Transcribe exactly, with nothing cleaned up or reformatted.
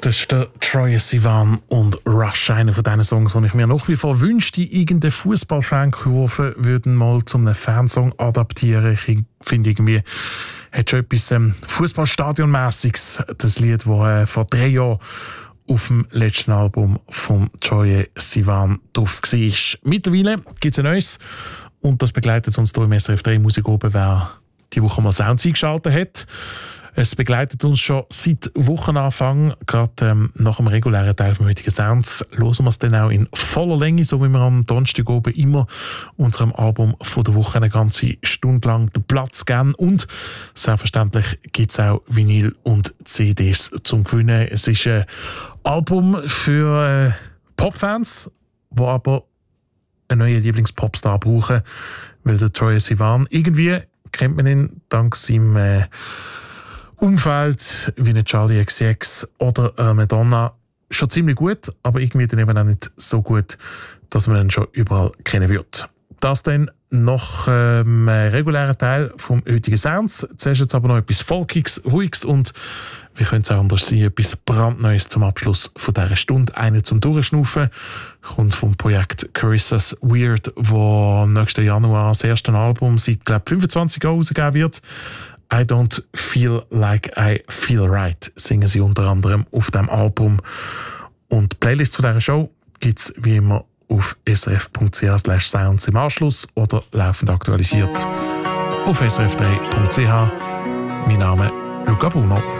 Das ist der Troye Sivan und Rush, einer von diesen Songs, die ich mir nach wie vor wünschte, irgendeine Fußballfankurve würden mal zu einem Fansong adaptieren. Ich finde irgendwie, hat schon etwas ähm, Fußballstadionmäßiges, das Lied, das äh, vor drei Jahren auf dem letzten Album von Troye Sivan drauf war. Mittlerweile gibt es ein neues und das begleitet uns hier im S R F drei Musik oben, wer die Woche mal Sounds eingeschaltet hat. Es begleitet uns schon seit Wochenanfang, gerade ähm, nach dem regulären Teil von heutigen Sounds. Hören wir es dann auch in voller Länge, so wie wir am Donnerstag oben immer unserem Album von der Woche eine ganze Stunde lang den Platz geben. Und selbstverständlich gibt es auch Vinyl und C Ds zum Gewinnen. Es ist ein Album für äh, Popfans, die aber einen neuen Lieblingspopstar brauchen, weil der Troye Sivan irgendwie kennt man ihn dank seinem äh, Umfeld wie eine Charlie X C X oder äh, Madonna schon ziemlich gut, aber irgendwie dann eben auch nicht so gut, dass man ihn schon überall kennen wird. Das dann noch ähm, ein regulärer Teil vom heutigen Sounds. Zuerst jetzt aber noch etwas Folkiges, Ruhiges und wie könnte es auch anders sein, etwas brandneues zum Abschluss von dieser Stunde. Eine zum Durchschnaufen kommt vom Projekt Carissas Weird, wo nächsten Januar das erste Album seit, glaube ich, fünfundzwanzig Jahren rausgegeben wird. I Don't Feel Like I Feel Right singen sie unter anderem auf dem Album. Und die Playlist von dieser Show gibt es wie immer auf srf punkt c h slash sounds im Anschluss oder laufend aktualisiert auf s r f drei punkt c h. Mein Name ist Luca Bruno.